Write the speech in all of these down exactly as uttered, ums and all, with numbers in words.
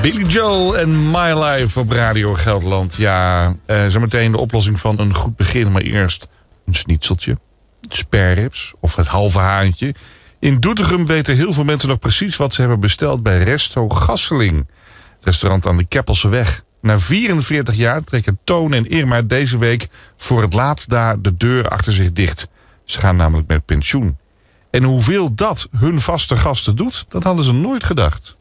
Billy Joel en My Life op Radio Gelderland. Ja, uh, zometeen de oplossing van een goed begin. Maar eerst een schnitzeltje, spareribs of het halve haantje. In Doetinchem weten heel veel mensen nog precies wat ze hebben besteld bij Resto Gasseling. Het restaurant aan de Keppelseweg. Na vierenveertig jaar trekken Toon en Irma deze week voor het laatst daar de deur achter zich dicht. Ze gaan namelijk met pensioen. En hoeveel dat hun vaste gasten doet, dat hadden ze nooit gedacht.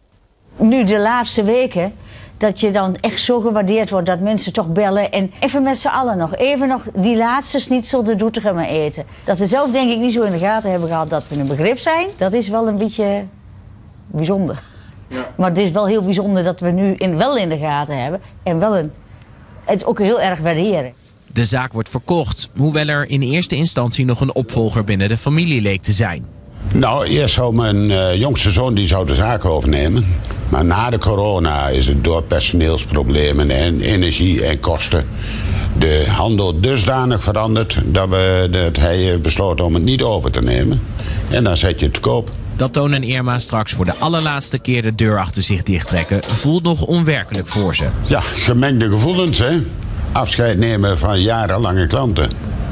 Nu de laatste weken, dat je dan echt zo gewaardeerd wordt dat mensen toch bellen. En even met z'n allen nog, even nog die laatste schnitzel de Doetinchem eten. Dat we zelf denk ik niet zo in de gaten hebben gehad dat we een begrip zijn. Dat is wel een beetje bijzonder. Ja. Maar het is wel heel bijzonder dat we nu in, wel in de gaten hebben. En wel een, het ook heel erg waarderen. De zaak wordt verkocht, hoewel er in eerste instantie nog een opvolger binnen de familie leek te zijn. Nou, eerst zou mijn uh, jongste zoon die zou de zaak overnemen. Maar na de corona is het door personeelsproblemen en energie en kosten de handel dusdanig veranderd dat, we, dat hij heeft besloten om het niet over te nemen. En dan zet je het te koop. Dat Toon en Irma straks voor de allerlaatste keer de deur achter zich dichttrekken voelt nog onwerkelijk voor ze. Ja, gemengde gevoelens, hè. Afscheid nemen van jarenlange klanten.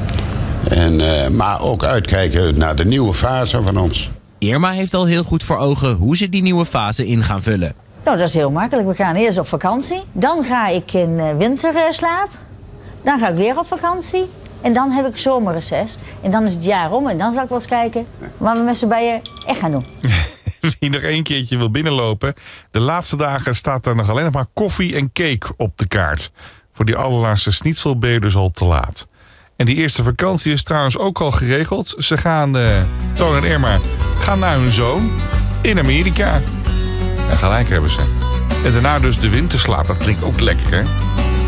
En, uh, maar ook uitkijken naar de nieuwe fase van ons. Irma heeft al heel goed voor ogen hoe ze die nieuwe fase in gaan vullen. Nou, dat is heel makkelijk. We gaan eerst op vakantie. Dan ga ik in winterslaap. Dan ga ik weer op vakantie. En dan heb ik zomerreces. En dan is het jaar om. En dan zal ik wel eens kijken wat we met z'n bijen echt gaan doen. Wie nog één keertje wil binnenlopen. De laatste dagen staat er nog alleen nog maar koffie en cake op de kaart. Voor die allerlaatste schnitzel ben je dus al te laat. En die eerste vakantie is trouwens ook al geregeld. Ze gaan, uh, Toon en Irma, gaan naar hun zoon in Amerika. En gelijk hebben ze. En daarna dus de winterslaap. Dat klinkt ook lekker, hè?